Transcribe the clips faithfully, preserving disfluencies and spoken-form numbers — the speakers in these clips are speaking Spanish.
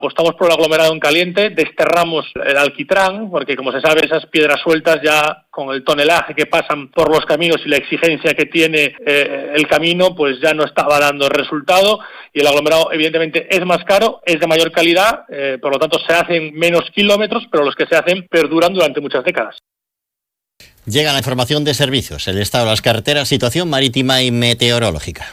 Apostamos por el aglomerado en caliente, desterramos el alquitrán, porque como se sabe esas piedras sueltas ya con el tonelaje que pasan por los caminos y la exigencia que tiene eh, el camino, pues ya no estaba dando resultado, y el aglomerado evidentemente es más caro, es de mayor calidad, eh, por lo tanto se hacen menos kilómetros, pero los que se hacen perduran durante muchas décadas. Llega la información de servicios, el estado de las carreteras, situación marítima y meteorológica.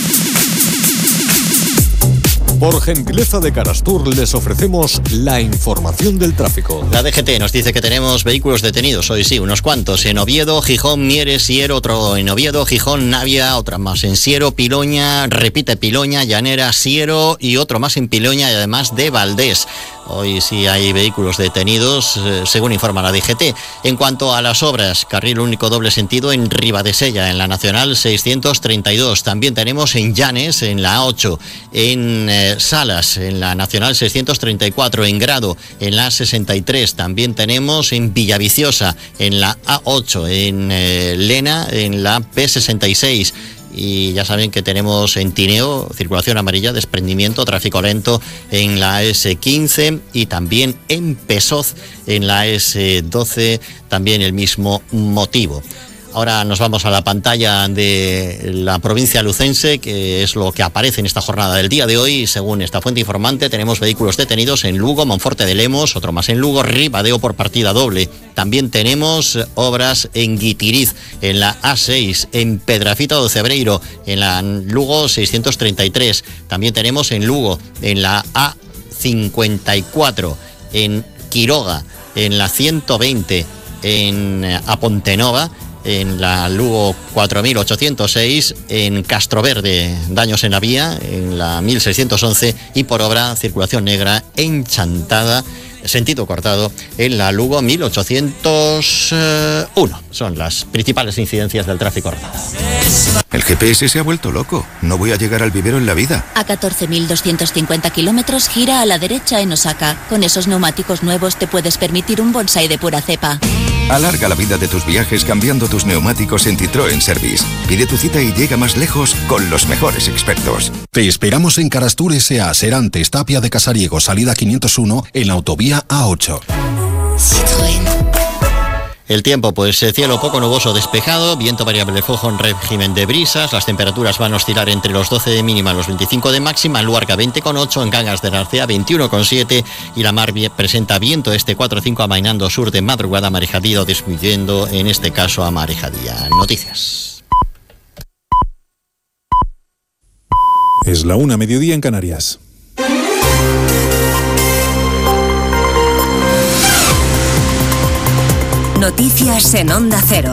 Por gentileza de Carastur les ofrecemos la información del tráfico. La D G T nos dice que tenemos vehículos detenidos, hoy sí, unos cuantos, en Oviedo, Gijón, Mieres, Siero, otro en Oviedo, Gijón, Navia, otra más en Siero, Piloña, repite Piloña, Llanera, Siero y otro más en Piloña y además de Valdés. Hoy sí hay vehículos detenidos, eh, según informa la D G T. En cuanto a las obras, carril único doble sentido en Ribadesella, en la Nacional seiscientos treinta y dos. También tenemos en Llanes, en la A ocho, en eh, Salas, en la Nacional seiscientos treinta y cuatro, en Grado, en la A sesenta y tres. También tenemos en Villaviciosa, en la A ocho, en eh, Lena, en la P sesenta y seis. Y ya saben que tenemos en Tineo circulación amarilla, desprendimiento, tráfico lento en la S quince y también en Pesoz en la S doce, también el mismo motivo. Ahora nos vamos a la pantalla de la provincia lucense, que es lo que aparece en esta jornada del día de hoy. Según esta fuente informante, tenemos vehículos detenidos en Lugo, Monforte de Lemos, otro más en Lugo, Ribadeo por partida doble. También tenemos obras en Guitiriz, en la A seis, en Pedrafita do Cebreiro, en la Lugo seiscientos treinta y tres. También tenemos en Lugo, en la A cincuenta y cuatro, en Quiroga, en la ciento veinte, en Apontenova, en la Lugo cuatro mil ochocientos seis, en Castroverde, daños en la vía, en la mil seiscientos once y por obra, circulación negra en Chantada, sentido cortado, en la Lugo mil ochocientos uno. Son las principales incidencias del tráfico rodado. El G P S se ha vuelto loco. No voy a llegar al vivero en la vida. A catorce mil doscientos cincuenta kilómetros gira a la derecha en Osaka. Con esos neumáticos nuevos te puedes permitir un Bonsai de pura cepa. Alarga la vida de tus viajes cambiando tus neumáticos en Citroën Service. Pide tu cita y llega más lejos con los mejores expertos. Te esperamos en Carastur S A, Serantes, Tapia de Casariego, salida quinientos uno, en la autovía A ocho. Citroën. El tiempo, pues cielo poco nuboso despejado, viento variable flojo en régimen de brisas, las temperaturas van a oscilar entre los doce de mínima y los veinticinco de máxima, en Luarca veinte coma ocho, en Cangas de Narcea veintiuno coma siete y la mar presenta viento este cuatro cinco amainando sur de madrugada marejadía o disminuyendo en este caso a marejadía. Noticias. Es la una, mediodía en Canarias. Noticias en Onda Cero.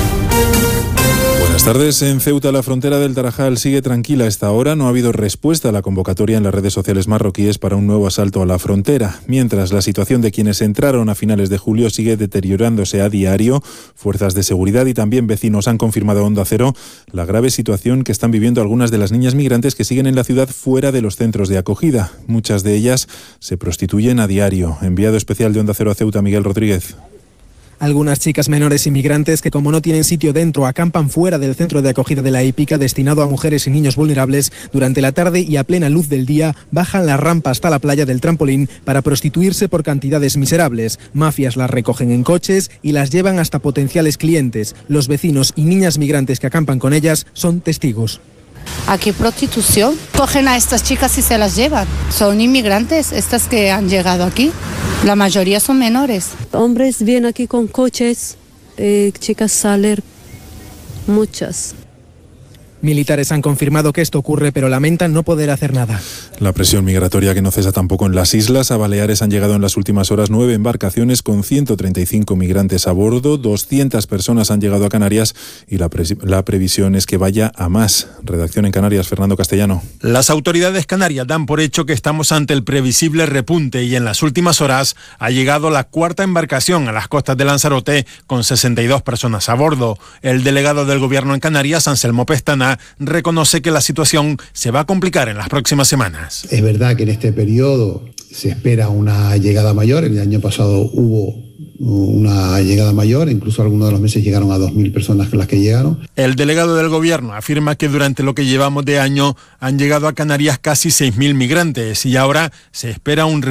Buenas tardes. En Ceuta, la frontera del Tarajal sigue tranquila a esta hora. No ha habido respuesta a la convocatoria en las redes sociales marroquíes para un nuevo asalto a la frontera. Mientras, la situación de quienes entraron a finales de julio sigue deteriorándose a diario. Fuerzas de seguridad y también vecinos han confirmado a Onda Cero la grave situación que están viviendo algunas de las niñas migrantes que siguen en la ciudad fuera de los centros de acogida. Muchas de ellas se prostituyen a diario. Enviado especial de Onda Cero a Ceuta, Miguel Rodríguez. Algunas chicas menores inmigrantes que, como no tienen sitio dentro, acampan fuera del centro de acogida de la Hípica destinado a mujeres y niños vulnerables. Durante la tarde y a plena luz del día bajan la rampa hasta la playa del Trampolín para prostituirse por cantidades miserables. Mafias las recogen en coches y las llevan hasta potenciales clientes. Los vecinos y niñas migrantes que acampan con ellas son testigos. Aquí prostitución. Cogen a estas chicas y se las llevan. Son inmigrantes, estas que han llegado aquí. La mayoría son menores. Hombres vienen aquí con coches, eh, chicas salen, muchas. Militares han confirmado que esto ocurre, pero lamentan no poder hacer nada. La presión migratoria que no cesa tampoco en las islas. A Baleares han llegado en las últimas horas nueve embarcaciones con ciento treinta y cinco migrantes a bordo. doscientas personas han llegado a Canarias y la, pre- la previsión es que vaya a más. Redacción en Canarias, Fernando Castellano. Las autoridades canarias dan por hecho que estamos ante el previsible repunte y en las últimas horas ha llegado la cuarta embarcación a las costas de Lanzarote con sesenta y dos personas a bordo. El delegado del gobierno en Canarias, Anselmo Pestana, reconoce que la situación se va a complicar en las próximas semanas. Es verdad que en este periodo se espera una llegada mayor. El año pasado hubo una llegada mayor, incluso algunos de los meses llegaron a dos mil personas las que llegaron. El delegado del gobierno afirma que durante lo que llevamos de año han llegado a Canarias casi seis mil migrantes y ahora se espera un